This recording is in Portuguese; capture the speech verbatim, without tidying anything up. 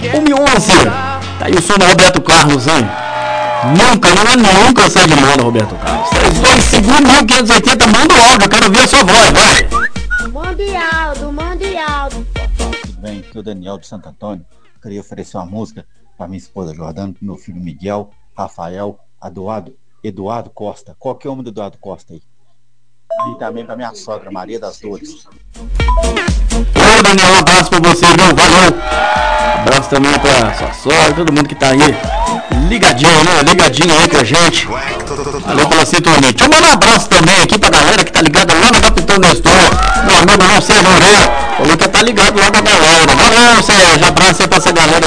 um e onze. Tá aí o som do Roberto Carlos, hein? Nunca, não é nunca sai de moda, Roberto Carlos. três dois cinco mil quinhentos e oitenta, manda o áudio, eu quero ver a sua voz, vai. Mundial, Mundial. Tudo bem? Aqui é o Daniel de Santo Antônio. Queria oferecer uma música para minha esposa Jordana, pro meu filho Miguel, Rafael, Eduardo, Eduardo Costa. Qualquer um do Eduardo Costa aí. E também para minha sogra Maria das Dores. Ô Daniel, um abraço pra você, viu? Valeu. Abraço também pra sua sogra, todo mundo que tá aí ligadinho, né? Ligadinho aí com a gente. Valeu pela sintonia. Deixa eu mandar um abraço também aqui pra galera que tá ligada lá no Capitão Nestor. Meu amigo não, Sérgio Moreira. Falou que tá ligado lá na galera. Valeu, Sérgio. Abraço aí pra essa galera.